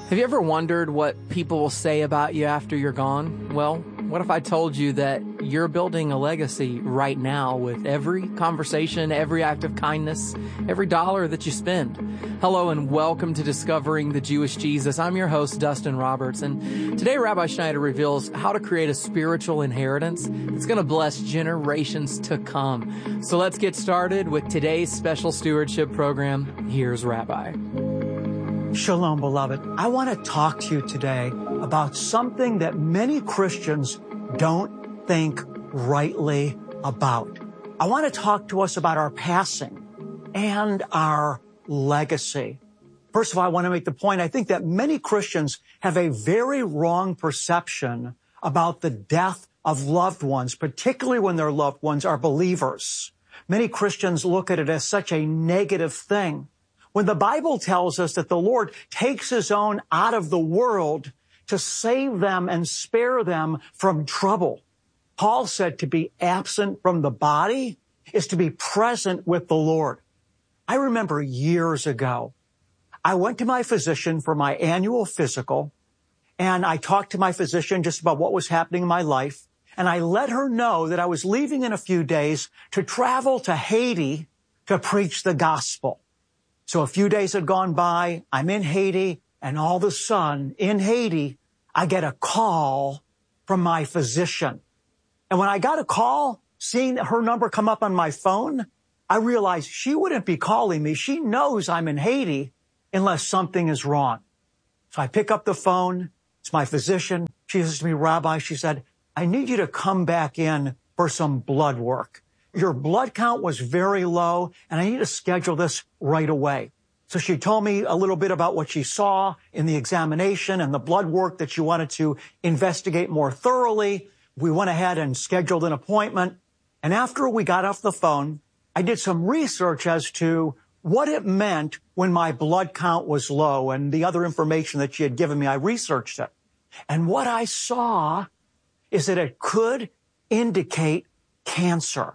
Have you ever wondered what people will say about you after you're gone? Well, what if I told you that you're building a legacy right now with every conversation, every act of kindness, every dollar that you spend? Hello and welcome to Discovering the Jewish Jesus. I'm your host, Dustin Roberts, and today Rabbi Schneider reveals how to create a spiritual inheritance that's going to bless generations to come. So let's get started with today's special stewardship program. Here's Rabbi. Shalom, beloved. I want to talk to you today about something that many Christians don't think rightly about. I want to talk to us about our passing and our legacy. First of all, I want to make the point, I think that many Christians have a very wrong perception about the death of loved ones, particularly when their loved ones are believers. Many Christians look at it as such a negative thing. When the Bible tells us that the Lord takes His own out of the world to save them and spare them from trouble. Paul said to be absent from the body is to be present with the Lord. I remember years ago, I went to my physician for my annual physical, and I talked to my physician just about what was happening in my life, and I let her know that I was leaving in a few days to travel to Haiti to preach the gospel. So a few days had gone by, I'm in Haiti, and all of a sudden, in Haiti, I get a call from my physician. And when I got a call, seeing her number come up on my phone, I realized she wouldn't be calling me. She knows I'm in Haiti unless something is wrong. So I pick up the phone. It's my physician. She says to me, Rabbi, she said, I need you to come back in for some blood work. Your blood count was very low, and I need to schedule this right away. So she told me a little bit about what she saw in the examination and the blood work that she wanted to investigate more thoroughly. We went ahead and scheduled an appointment. And after we got off the phone, I did some research as to what it meant when my blood count was low and the other information that she had given me. I researched it. And what I saw is that it could indicate cancer.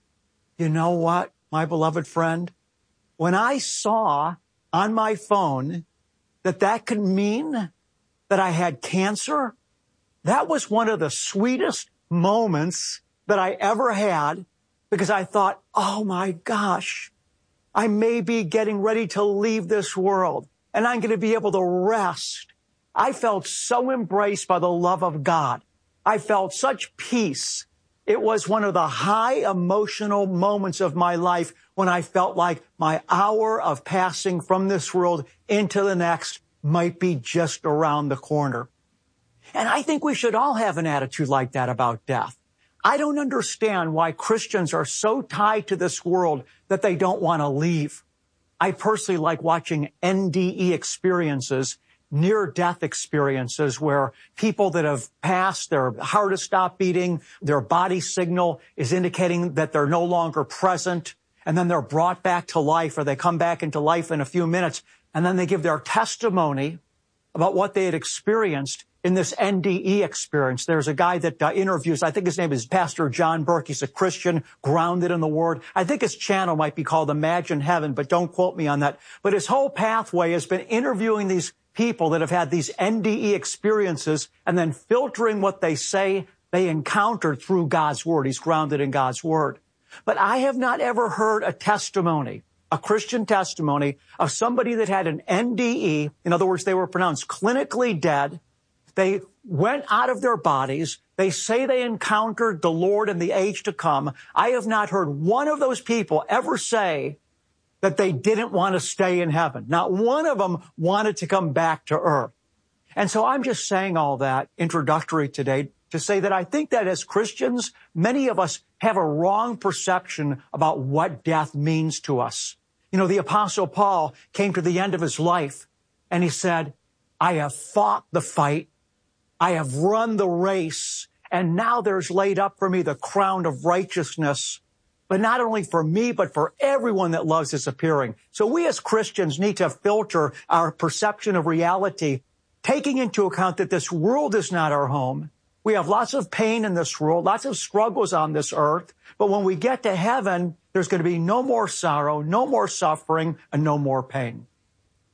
You know what, my beloved friend? When I saw on my phone that could mean that I had cancer, that was one of the sweetest moments that I ever had, because I thought, oh my gosh, I may be getting ready to leave this world and I'm going to be able to rest. I felt so embraced by the love of God. I felt such peace. It was one of the high emotional moments of my life when I felt like my hour of passing from this world into the next might be just around the corner. And I think we should all have an attitude like that about death. I don't understand why Christians are so tied to this world that they don't want to leave. I personally like watching NDE experiences, near-death experiences, where people that have passed, their heart has stopped beating, their body signal is indicating that they're no longer present, and then they're brought back to life, or they come back into life in a few minutes, and then they give their testimony about what they had experienced in this NDE experience. There's a guy that interviews, I think his name is Pastor John Burke. He's a Christian, grounded in the Word. I think his channel might be called Imagine Heaven, but don't quote me on that. But his whole pathway has been interviewing these people that have had these NDE experiences and then filtering what they say they encountered through God's Word. He's grounded in God's Word. But I have not ever heard a testimony, a Christian testimony of somebody that had an NDE. In other words, they were pronounced clinically dead. They went out of their bodies. They say they encountered the Lord in the age to come. I have not heard one of those people ever say that they didn't want to stay in heaven. Not one of them wanted to come back to earth. And so I'm just saying all that introductory today to say that I think that as Christians, many of us have a wrong perception about what death means to us. You know, the Apostle Paul came to the end of his life and he said, I have fought the fight. I have run the race, and now there's laid up for me the crown of righteousness, but not only for me, but for everyone that loves His appearing. So we as Christians need to filter our perception of reality, taking into account that this world is not our home. We have lots of pain in this world, lots of struggles on this earth, but when we get to heaven, there's going to be no more sorrow, no more suffering, and no more pain.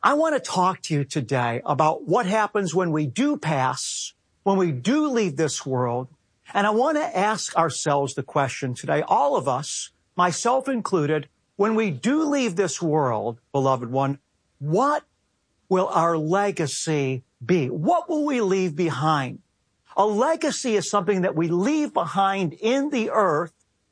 I want to talk to you today about what happens when we do pass, when we do leave this world. And I want to ask ourselves the question today, all of us, myself included, when we do leave this world, beloved one, what will our legacy be? What will we leave behind? A legacy is something that we leave behind in the earth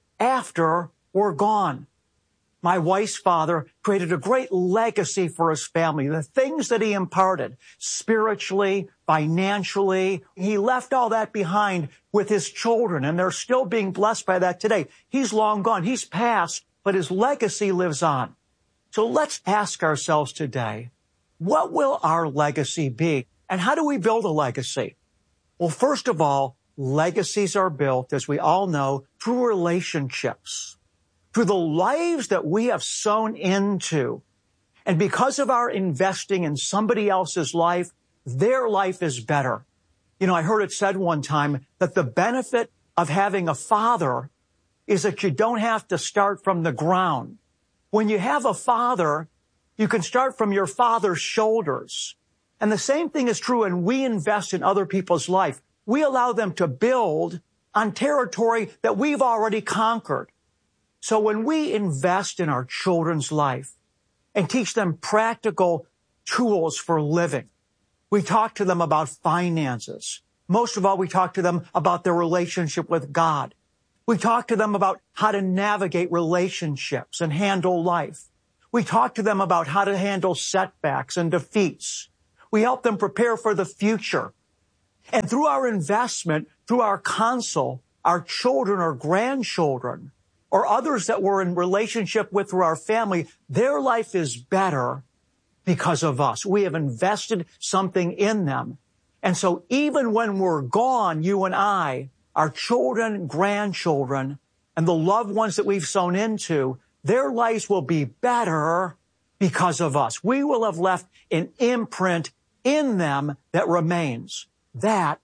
after we're gone. My wife's father created a great legacy for his family. The things that he imparted spiritually, financially, he left all that behind with his children, and they're still being blessed by that today. He's long gone. He's passed, but his legacy lives on. So let's ask ourselves today, what will our legacy be? And how do we build a legacy? Well, first of all, legacies are built, as we all know, through relationships, through the lives that we have sown into. And because of our investing in somebody else's life, their life is better. You know, I heard it said one time that the benefit of having a father is that you don't have to start from the ground. When you have a father, you can start from your father's shoulders. And the same thing is true when we invest in other people's life. We allow them to build on territory that we've already conquered. So when we invest in our children's life and teach them practical tools for living, we talk to them about finances. Most of all, we talk to them about their relationship with God. We talk to them about how to navigate relationships and handle life. We talk to them about how to handle setbacks and defeats. We help them prepare for the future. And through our investment, through our counsel, our children or grandchildren, or others that we're in relationship with through our family, their life is better because of us. We have invested something in them. And so even when we're gone, you and I, our children, grandchildren, and the loved ones that we've sown into, their lives will be better because of us. We will have left an imprint in them that remains. That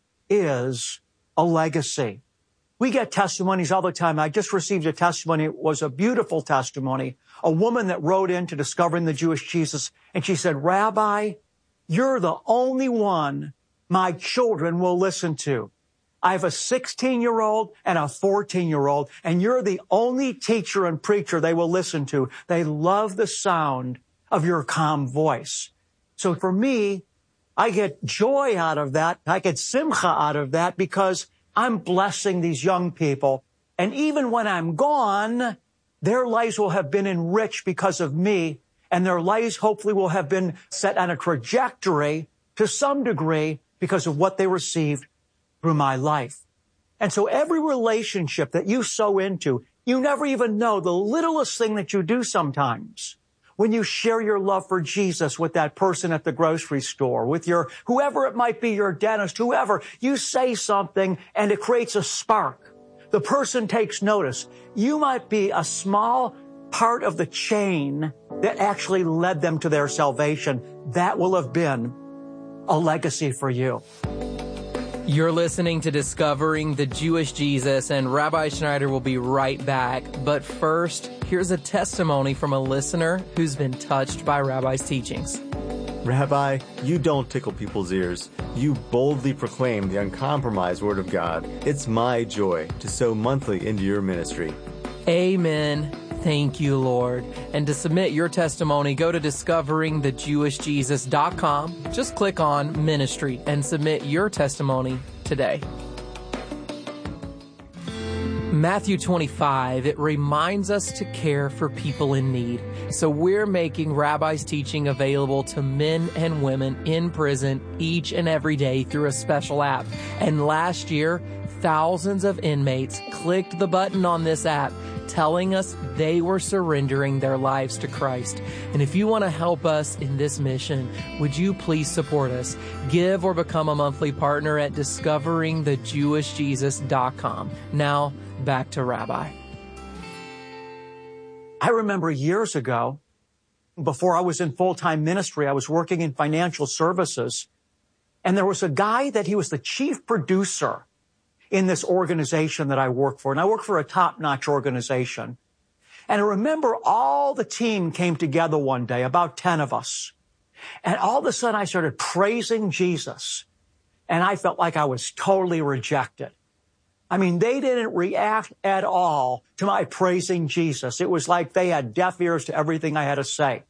is a legacy. We get testimonies all the time. I just received a testimony. It was a beautiful testimony. A woman that wrote into Discovering the Jewish Jesus, and she said, Rabbi, you're the only one my children will listen to. I have a 16-year-old and a 14-year-old, and you're the only teacher and preacher they will listen to. They love the sound of your calm voice. So for me, I get joy out of that. I get simcha out of that because I'm blessing these young people. And even when I'm gone, their lives will have been enriched because of me, and their lives hopefully will have been set on a trajectory to some degree because of what they received through my life. And so every relationship that you sow into, you never even know the littlest thing that you do sometimes. When you share your love for Jesus with that person at the grocery store, with your, whoever it might be, your dentist, whoever, you say something and it creates a spark. The person takes notice. You might be a small part of the chain that actually led them to their salvation. That will have been a legacy for you. You're listening to Discovering the Jewish Jesus, and Rabbi Schneider will be right back. But first, here's a testimony from a listener who's been touched by Rabbi's teachings. Rabbi, you don't tickle people's ears. You boldly proclaim the uncompromised Word of God. It's my joy to sow monthly into your ministry. Amen. Thank you, Lord. And to submit your testimony, go to discoveringthejewishjesus.com. Just click on Ministry and submit your testimony today. Matthew 25, it reminds us to care for people in need. So we're making Rabbi's teaching available to men and women in prison each and every day through a special app. And last year, thousands of inmates clicked the button on this app telling us they were surrendering their lives to Christ. And if you want to help us in this mission, would you please support us? Give or become a monthly partner at discoveringthejewishjesus.com. Now, back to Rabbi. I remember years ago, before I was in full-time ministry, I was working in financial services, and there was a guy that he was the chief producer in this organization that I work for. And I work for a top-notch organization. And I remember all the team came together one day, about 10 of us. And all of a sudden I started praising Jesus. And I felt like I was totally rejected. I mean, they didn't react at all to my praising Jesus. It was like they had deaf ears to everything I had to say.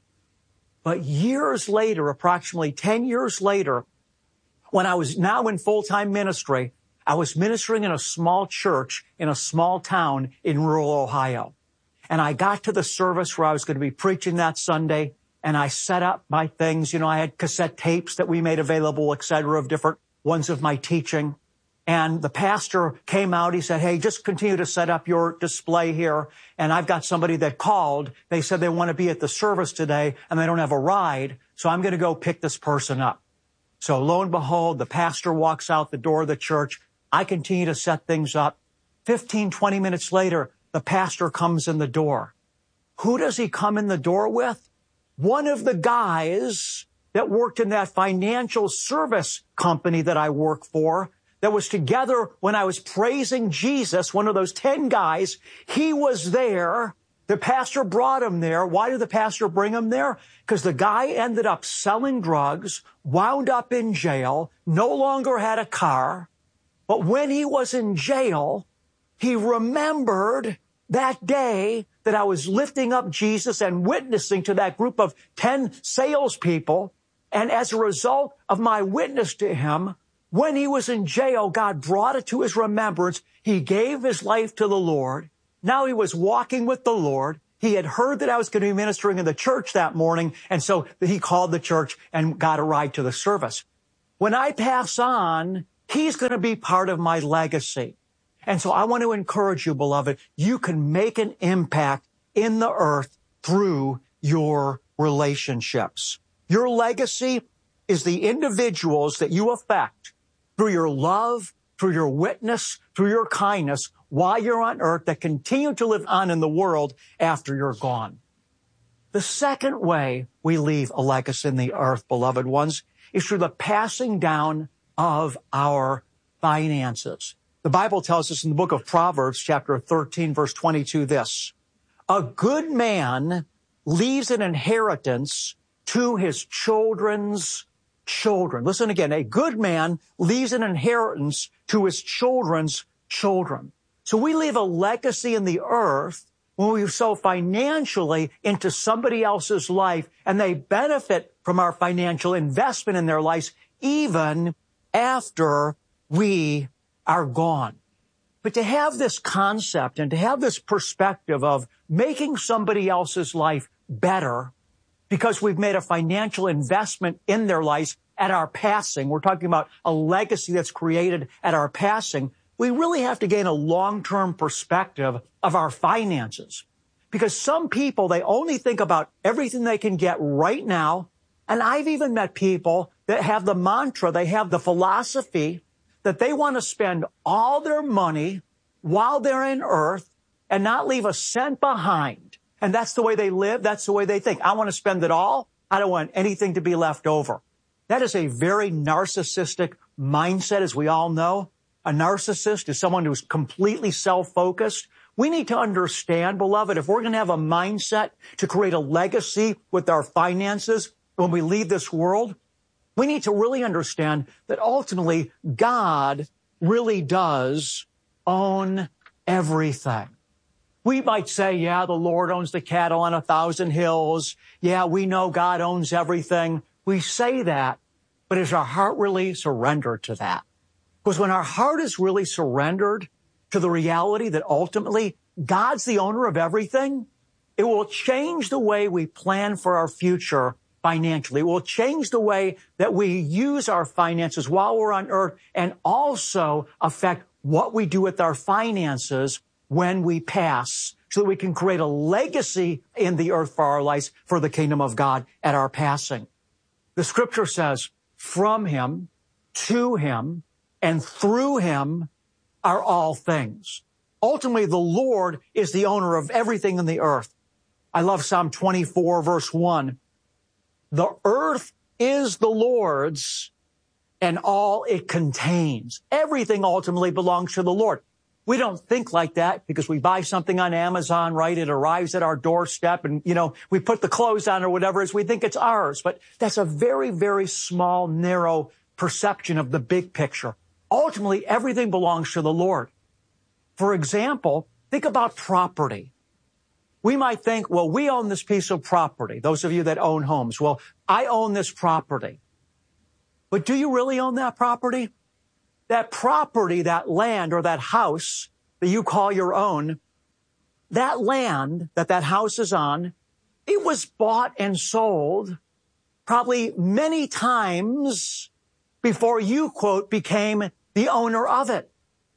But years later, approximately 10 years later, when I was now in full-time ministry, I was ministering in a small church in a small town in rural Ohio. And I got to the service where I was going to be preaching that Sunday, and I set up my things. You know, I had cassette tapes that we made available, et cetera, of different ones of my teaching. And the pastor came out. He said, hey, just continue to set up your display here. And I've got somebody that called. They said they want to be at the service today, and they don't have a ride. So I'm going to go pick this person up. So lo and behold, the pastor walks out the door of the church. I continue to set things up. 15, 20 minutes later, the pastor comes in the door. Who does he come in the door with? One of the guys that worked in that financial service company that I work for, that was together when I was praising Jesus, one of those 10 guys. He was there. The pastor brought him there. Why did the pastor bring him there? Because the guy ended up selling drugs, wound up in jail, no longer had a car. But when he was in jail, he remembered that day that I was lifting up Jesus and witnessing to that group of 10 salespeople. And as a result of my witness to him, when he was in jail, God brought it to his remembrance. He gave his life to the Lord. Now he was walking with the Lord. He had heard that I was going to be ministering in the church that morning, and so he called the church and got a ride to the service. When I pass on, he's going to be part of my legacy. And so I want to encourage you, beloved, you can make an impact in the earth through your relationships. Your legacy is the individuals that you affect through your love, through your witness, through your kindness while you're on earth that continue to live on in the world after you're gone. The second way we leave a legacy in the earth, beloved ones, is through the passing down of our finances. The Bible tells us in the book of Proverbs, chapter 13, verse 22, this: a good man leaves an inheritance to his children's children. Listen again. A good man leaves an inheritance to his children's children. So we leave a legacy in the earth when we sow financially into somebody else's life, and they benefit from our financial investment in their lives even after we are gone. But to have this concept and to have this perspective of making somebody else's life better because we've made a financial investment in their lives at our passing, we're talking about a legacy that's created at our passing, we really have to gain a long-term perspective of our finances. Because some people, they only think about everything they can get right now. And I've even met people that have the mantra, they have the philosophy that they want to spend all their money while they're in earth and not leave a cent behind. And that's the way they live. That's the way they think. I want to spend it all. I don't want anything to be left over. That is a very narcissistic mindset, as we all know. A narcissist is someone who's completely self-focused. We need to understand, beloved, if we're going to have a mindset to create a legacy with our finances when we leave this world, we need to really understand that ultimately God really does own everything. We might say, yeah, the Lord owns the cattle on 1,000 hills. Yeah, we know God owns everything. We say that, but is our heart really surrendered to that? Because when our heart is really surrendered to the reality that ultimately God's the owner of everything, it will change the way we plan for our future financially. It will change the way that we use our finances while we're on earth, and also affect what we do with our finances when we pass, so that we can create a legacy in the earth for our lives for the kingdom of God at our passing. The scripture says, from him, to him, and through him are all things. Ultimately, the Lord is the owner of everything in the earth. I love Psalm 24, verse 1. The earth is the Lord's and all it contains. Everything ultimately belongs to the Lord. We don't think like that because we buy something on Amazon, right? It arrives at our doorstep and, we put the clothes on or whatever it is. We think it's ours. But that's a very, very small, narrow perception of the big picture. Ultimately, everything belongs to the Lord. For example, think about property. We might think, well, we own this piece of property. Those of you that own homes, well, I own this property. But do you really own that property? That property, that land or that house that you call your own, that land that house is on, it was bought and sold probably many times before you, quote, became the owner of it.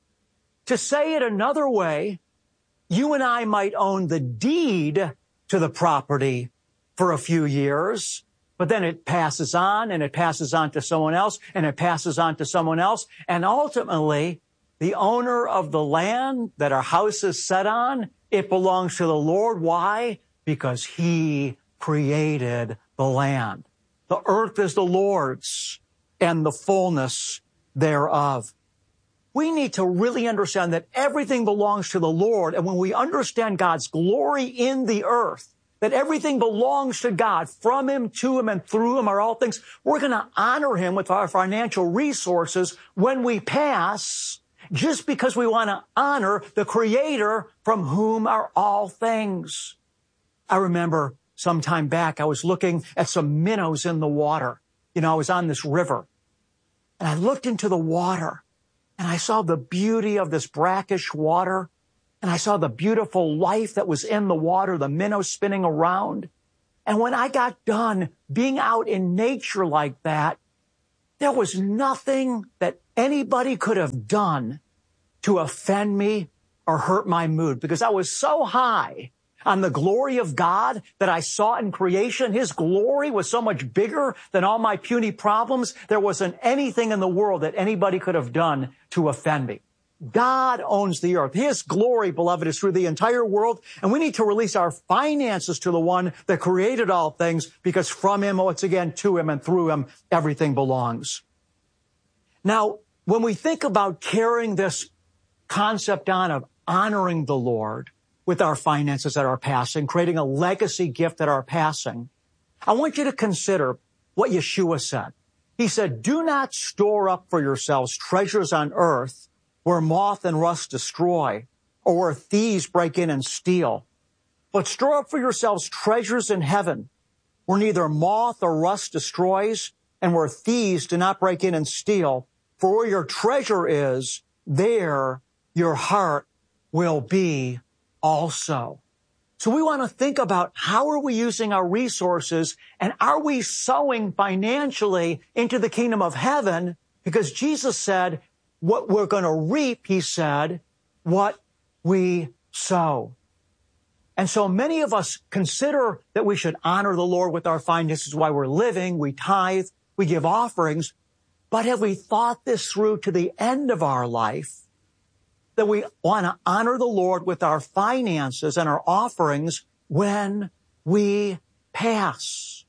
To say it another way, you and I might own the deed to the property for a few years, but then it passes on and it passes on to someone else and it passes on to someone else. And ultimately, the owner of the land that our house is set on, it belongs to the Lord. Why? Because He created the land. The earth is the Lord's and the fullness thereof. We need to really understand that everything belongs to the Lord. And when we understand God's glory in the earth, that everything belongs to God, from Him, to Him, and through Him are all things, we're going to honor Him with our financial resources when we pass, just because we want to honor the Creator from whom are all things. I remember some time back, I was looking at some minnows in the water. I was on this river, and I looked into the water, and I saw the beauty of this brackish water. And I saw the beautiful life that was in the water, the minnows spinning around. And when I got done being out in nature like that, there was nothing that anybody could have done to offend me or hurt my mood, because I was so high on the glory of God that I saw in creation. His glory was so much bigger than all my puny problems. There wasn't anything in the world that anybody could have done to offend me. God owns the earth. His glory, beloved, is through the entire world. And we need to release our finances to the one that created all things, because from Him, once again, to Him, and through Him, everything belongs. Now, when we think about carrying this concept on of honoring the Lord with our finances at our passing, creating a legacy gift at our passing, I want you to consider what Yeshua said. He said, "Do not store up for yourselves treasures on earth, where moth and rust destroy, or where thieves break in and steal. But store up for yourselves treasures in heaven, where neither moth or rust destroys, and where thieves do not break in and steal. For where your treasure is, there your heart will be also." So we want to think about, how are we using our resources, and are we sowing financially into the kingdom of heaven? Because Jesus said, what we're going to reap, He said, what we sow. And so many of us consider that we should honor the Lord with our finances while we're living. We tithe, we give offerings. But have we thought this through to the end of our life, that we want to honor the Lord with our finances and our offerings when we pass?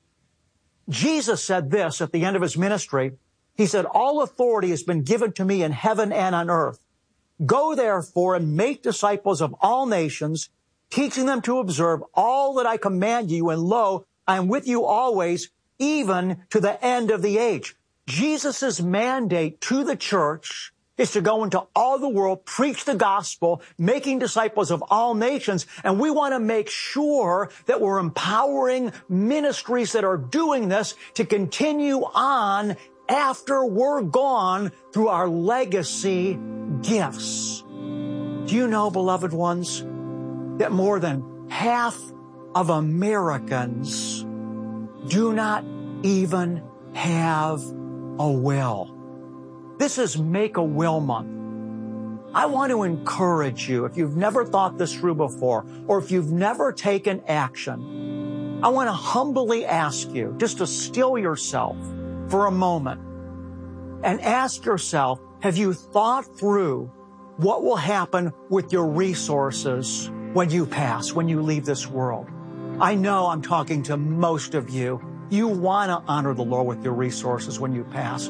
Jesus said this at the end of His ministry. He said, "All authority has been given to me in heaven and on earth. Go therefore and make disciples of all nations, teaching them to observe all that I command you, and lo, I am with you always, even to the end of the age." Jesus' mandate to the church is to go into all the world, preach the gospel, making disciples of all nations. And we want to make sure that we're empowering ministries that are doing this to continue on after we're gone through our legacy gifts. Do you know, beloved ones, that more than half of Americans do not even have a will? This is Make a Will Month. I want to encourage you, if you've never thought this through before, or if you've never taken action, I want to humbly ask you just to still yourself for a moment and ask yourself, have you thought through what will happen with your resources when you pass, when you leave this world? I know I'm talking to most of you. You want to honor the Lord with your resources when you pass.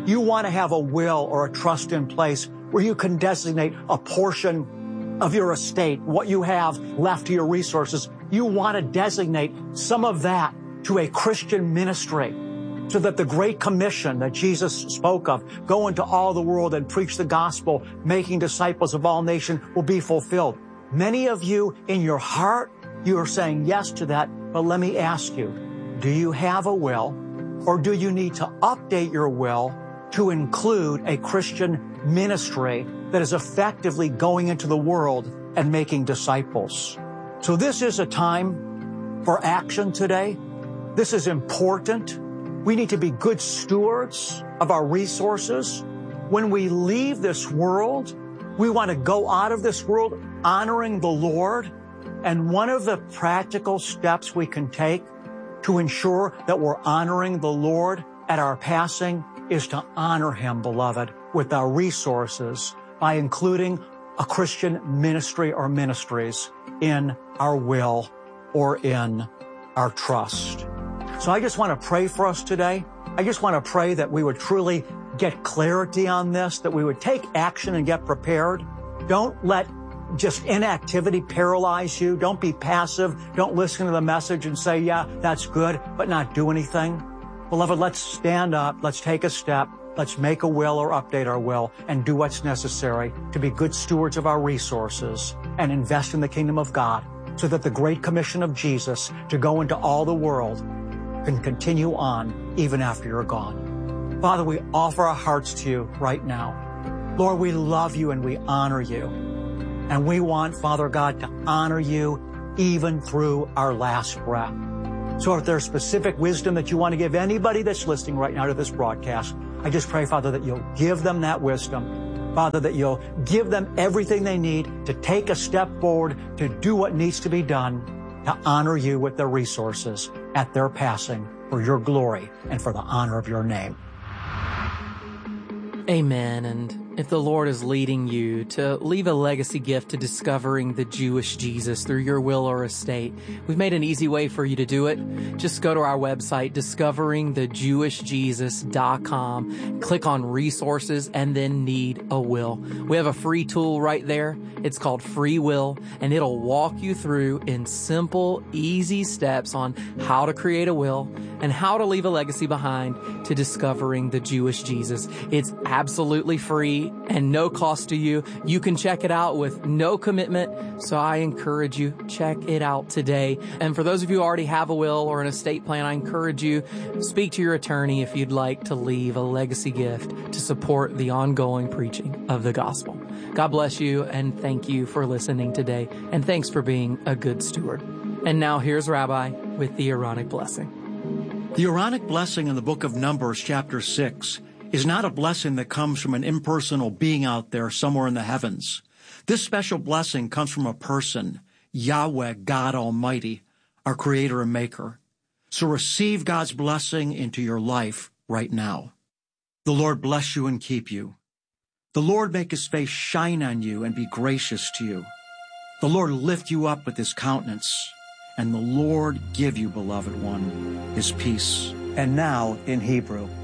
You want to have a will or a trust in place where you can designate a portion of your estate, what you have left to your resources. You want to designate some of that to a Christian ministry so that the Great Commission that Jesus spoke of, go into all the world and preach the gospel, making disciples of all nations, will be fulfilled. Many of you in your heart, you are saying yes to that, but let me ask you, do you have a will, or do you need to update your will to include a Christian ministry that is effectively going into the world and making disciples? So this is a time for action today. This is important. We need to be good stewards of our resources. When we leave this world, we want to go out of this world honoring the Lord. And one of the practical steps we can take to ensure that we're honoring the Lord at our passing is to honor Him, beloved, with our resources by including a Christian ministry or ministries in our will or in our trust. So I just want to pray for us today. I just want to pray that we would truly get clarity on this, that we would take action and get prepared. Don't let just inactivity paralyze you. Don't be passive. Don't listen to the message and say, yeah, that's good, but not do anything. Beloved, let's stand up. Let's take a step. Let's make a will or update our will and do what's necessary to be good stewards of our resources and invest in the kingdom of God so that the Great Commission of Jesus to go into all the world can continue on even after you're gone. Father, we offer our hearts to you right now. Lord, we love you and we honor you. And we want, Father God, to honor you even through our last breath. So if there's specific wisdom that you want to give anybody that's listening right now to this broadcast, I just pray, Father, that you'll give them that wisdom. Father, that you'll give them everything they need to take a step forward, to do what needs to be done, to honor you with their resources at their passing for your glory and for the honor of your name. Amen. And if the Lord is leading you to leave a legacy gift to discovering the Jewish Jesus through your will or estate, we've made an easy way for you to do it. Just go to our website, discoveringthejewishjesus.com, click on resources, and then need a will. We have a free tool right there. It's called Free Will, and it'll walk you through in simple, easy steps on how to create a will and how to leave a legacy behind to discovering the Jewish Jesus. It's absolutely free and no cost to you. You can check it out with no commitment. So I encourage you, check it out today. And for those of you who already have a will or an estate plan, I encourage you, speak to your attorney if you'd like to leave a legacy gift to support the ongoing preaching of the gospel. God bless you, and thank you for listening today. And thanks for being a good steward. And now here's Rabbi with the Aaronic blessing. The Aaronic blessing in the book of Numbers, chapter 6, is not a blessing that comes from an impersonal being out there somewhere in the heavens. This special blessing comes from a person, Yahweh, God Almighty, our Creator and Maker. So receive God's blessing into your life right now. The Lord bless you and keep you. The Lord make His face shine on you and be gracious to you. The Lord lift you up with His countenance, and the Lord give you, beloved one, His peace. And now in Hebrew.